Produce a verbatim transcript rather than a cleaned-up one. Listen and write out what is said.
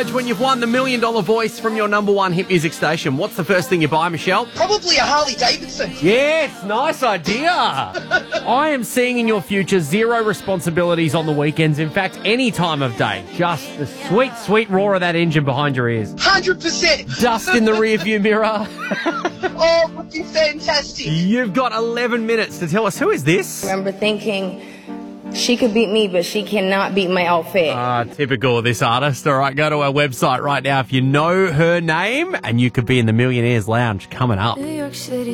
emerge when you've won the million dollar voice from your number one hit music station? What's the first thing you buy, Michelle? Probably a Harley Davidson. Yes, nice idea. I am seeing in your future zero responsibilities on the weekends. In fact, any time of day. Just the sweet, sweet roar of that engine behind your ears. one hundred percent. Dust in the rearview mirror. Oh, would be fantastic. You've got eleven minutes to tell us, who is this? I remember thinking she could beat me, but she cannot beat my outfit. Ah, typical of this artist. All right, go to our website right now if you know her name, and you could be in the Millionaires Lounge coming up. New York City.